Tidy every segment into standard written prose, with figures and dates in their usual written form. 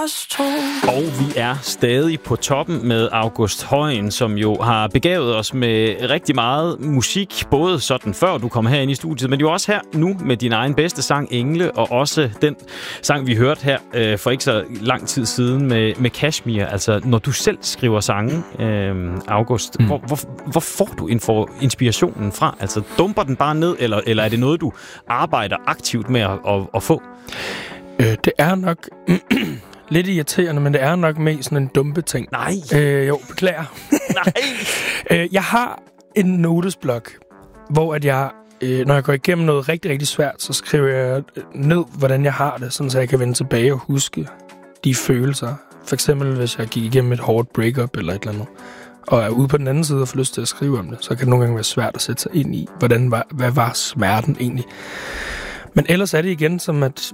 Og vi er stadig på toppen med August Højen, som jo har begavet os med rigtig meget musik, både sådan før du kom herind i studiet, men jo også her nu med din egen bedste sang, Engle, og også den sang, vi hørte her for ikke så lang tid siden med Kashmir. Altså, når du selv skriver sange, August, hvor får du inspirationen fra? Altså, dumper den bare ned, eller er det noget, du arbejder aktivt med at få? Det er nok... lidt irriterende, men det er nok mest sådan en dumpe ting. Nej. Jo, beklager. Nej. Jeg har en notesblok, hvor at jeg, når jeg går igennem noget rigtig, rigtig svært, så skriver jeg ned, hvordan jeg har det, sådan så jeg kan vende tilbage og huske de følelser. For eksempel, hvis jeg gik igennem et hårdt breakup eller et eller andet, og er ude på den anden side og får lyst til at skrive om det, så kan det nogle gange være svært at sætte sig ind i, hvad var smerten egentlig. Men ellers er det igen som, at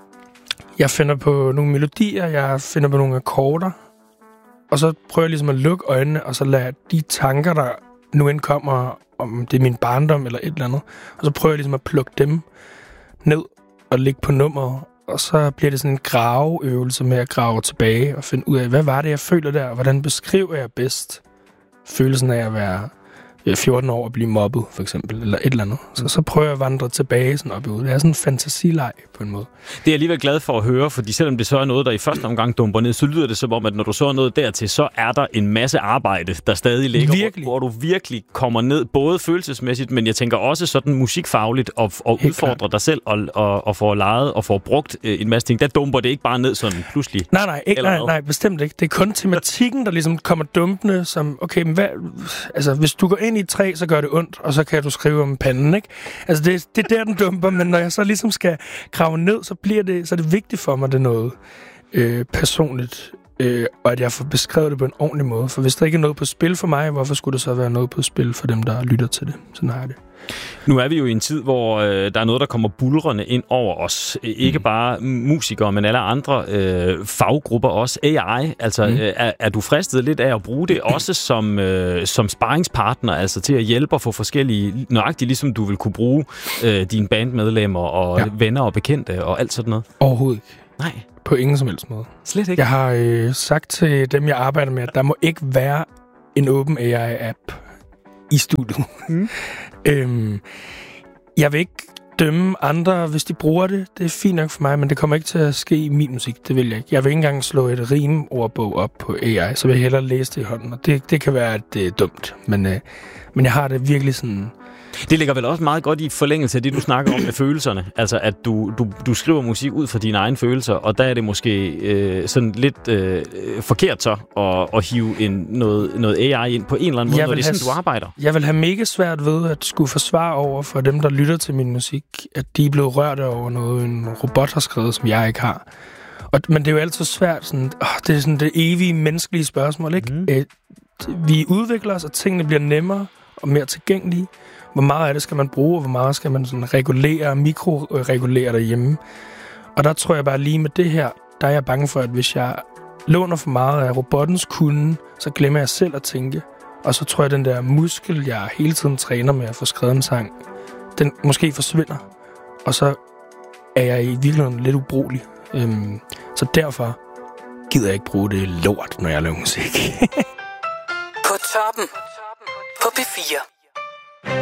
jeg finder på nogle melodier, jeg finder på nogle akkorder, og så prøver jeg ligesom at lukke øjnene, og så lader de tanker, der nu end kommer, om det er min barndom eller et eller andet, og så prøver jeg ligesom at plukke dem ned og lægge på nummeret, og så bliver det sådan en graveøvelse med at grave tilbage og finde ud af, hvad var det, jeg føler der, og hvordan beskriver jeg bedst følelsen af at være 14 år og blive mobbet, for eksempel, eller et eller andet. Så prøver jeg at vandre tilbage sådan op i ud. Det er sådan en fantasileg på en måde. Det er jeg alligevel glad for at høre, fordi selvom det så er noget, der i første omgang dumper ned, så lyder det som om, at når du så er noget dertil, så er der en masse arbejde, der stadig ligger, hvor du virkelig kommer ned, både følelsesmæssigt, men jeg tænker også sådan musikfagligt, og udfordrer dig selv, og får leget og får brugt en masse ting. Der dumper det ikke bare ned sådan pludselig. Nej, bestemt ikke. Det er kun tematikken, der ligesom kommer dumpende, som, okay, men hvad, altså, hvis du går ind i et træ, så gør det ondt, og så kan du skrive om panden, ikke? Altså, det er der, den dumper, men når jeg så ligesom skal grave ned, så er det vigtigt for mig, det er noget personligt, og at jeg får beskrevet det på en ordentlig måde. For hvis der ikke er noget på spil for mig, hvorfor skulle der så være noget på spil for dem, der lytter til det? Sådan har jeg det. Nu er vi jo i en tid, hvor der er noget, der kommer bulrende ind over os. Ikke bare musikere, men alle andre faggrupper også. AI, altså er du fristet lidt af at bruge det også som sparringspartner, altså til at hjælpe og få forskellige, nøjagtigt ligesom du vil kunne bruge dine bandmedlemmer og venner og bekendte og alt sådan noget? Overhovedet ikke. Nej. På ingen som helst måde. Slet ikke? Jeg har sagt til dem, jeg arbejder med, at der må ikke være en åben AI-app i studiet. Jeg vil ikke dømme andre, hvis de bruger det. Det er fint nok for mig, men det kommer ikke til at ske i min musik. Det vil jeg ikke. Jeg vil ikke engang slå et rimordbog op på AI, så vil jeg hellere læse det i hånden. Og det kan være, at det er dumt, men jeg har det virkelig sådan... Det ligger vel også meget godt i forlængelse af det, du snakker om med følelserne. Altså, at du skriver musik ud fra dine egne følelser, og der er det måske sådan lidt forkert så at hive noget AI ind på en eller anden måde, når det er sådan, du arbejder. Jeg vil have mega svært ved at skulle forsvare over for dem, der lytter til min musik, at de er blevet rørt over noget, en robot har skrevet, som jeg ikke har. Men det er jo altid svært. Sådan, det er sådan det evige menneskelige spørgsmål, ikke? Vi udvikler os, og tingene bliver nemmere og mere tilgængelige. Hvor meget af det skal man bruge, og hvor meget skal man sådan regulere, mikroregulere derhjemme. Og der tror jeg bare lige med det her, der er jeg bange for, at hvis jeg låner for meget af robottens kunde, så glemmer jeg selv at tænke. Og så tror jeg, at den der muskel, jeg hele tiden træner med at få skrevet en sang, den måske forsvinder. Og så er jeg i virkeligheden lidt ubrugelig. Så derfor gider jeg ikke bruge det lort, når jeg laver musik. På toppen. På P4.